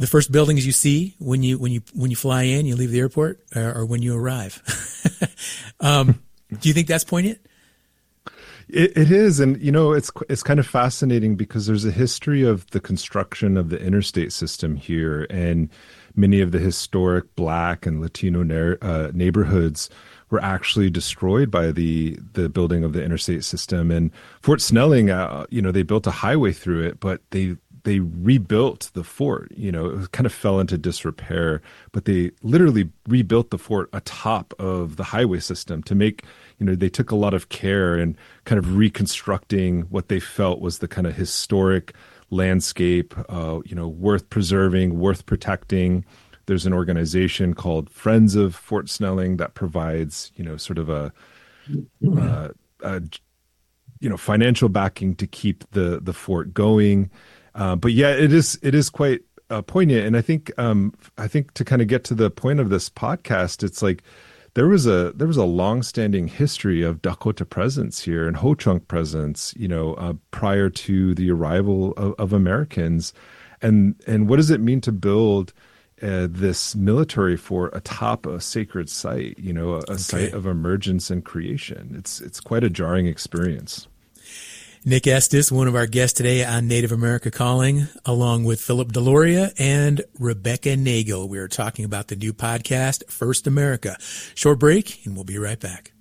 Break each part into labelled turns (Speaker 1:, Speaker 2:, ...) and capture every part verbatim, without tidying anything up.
Speaker 1: the first buildings you see when you when you when you fly in, you leave the airport, or, or when you arrive. um, do you think that's poignant?
Speaker 2: It, it is, and you know, it's it's kind of fascinating because there's a history of the construction of the interstate system here, and many of the historic Black and Latino na- uh, neighborhoods were actually destroyed by the the building of the interstate system. And Fort Snelling, uh, you know, they built a highway through it, but they they rebuilt the fort. You know, it kind of fell into disrepair, but they literally rebuilt the fort atop of the highway system to make, you know, they took a lot of care in kind of reconstructing what they felt was the kind of historic landscape, uh, you know, worth preserving, worth protecting. There's an organization called Friends of Fort Snelling that provides, you know, sort of a, uh, a you know, financial backing to keep the the fort going. Uh, but yeah, it is it is quite uh, poignant, and I think um, I think to kind of get to the point of this podcast, it's like there was a there was a longstanding history of Dakota presence here and Ho-Chunk presence, you know, uh, prior to the arrival of, of Americans, and and what does it mean to build uh, this military fort atop a sacred site, you know, a, a okay. site of emergence and creation? It's it's quite a jarring experience.
Speaker 1: Nick Estes, one of our guests today on Native America Calling, along with Philip Deloria and Rebecca Nagle. We are talking about the new podcast, First America. Short break, and we'll be right back.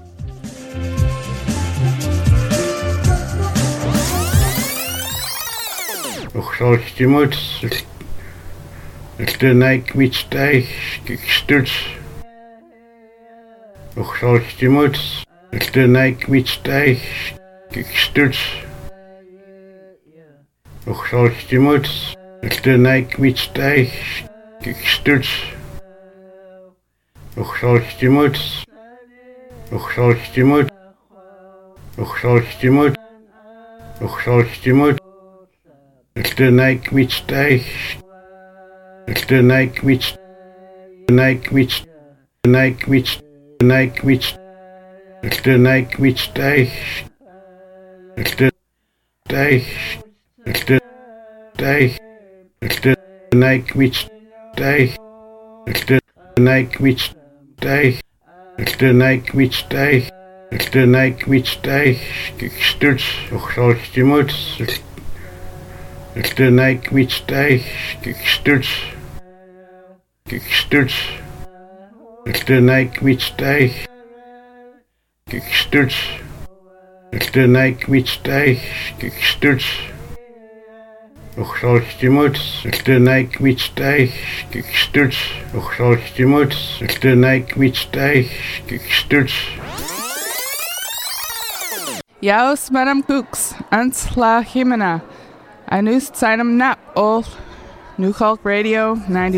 Speaker 3: Gekstut. Och solch die Muts, de neik mit steich, gekstut. Och solch die Muts, och solch die Mut, och solch die Mut, och solch die Mut, de neik mit steich, de neik mit, de neik mit, de neik mit, de neik mit, de neik mit steich. De steich, de steich, de neik mit steich, de neik mit steich, de neik mit steich, de neik mit steich, gekstut, och solch die Muts, de neik mit steich, gekstut, gekstut, de neik mit steich, gekstut. De neik mit steich, gekstut. Och solch die Muts, de neik mit steich, gekstut. Och solch die Muts, de neik mit steich, gekstut.
Speaker 4: Jaus Madam Cooks, ans la Jimena. I noosed seinem nap, ol. New Hulk Radio, ninety.